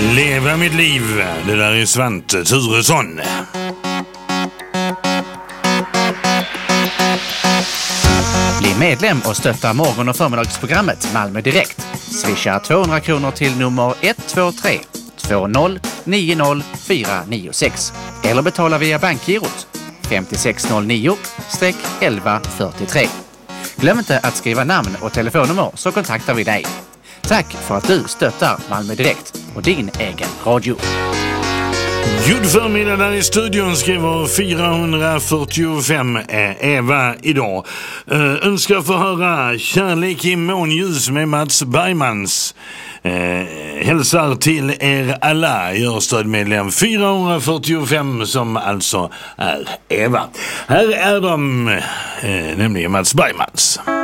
Leva mitt liv, det där är Svante Thuresson. Bli medlem och stötta morgon- och förmiddagsprogrammet Malmö Direkt. Swisha 200 kronor till nummer 123 20 90 496 eller betala via bankgirot 5609-1143. Glöm inte att skriva namn och telefonnummer så kontaktar vi dig. Tack för att du stöttar Malmö Direkt och din egen radio. God förmiddag där i studion, skriver 445 Eva idag. Önskar få höra Kärlek i månljus med Mats Bergmans. Hälsar till er alla, gör stödmedlem 445 som alltså är Eva. Här är de, nämligen Mats Bergmans.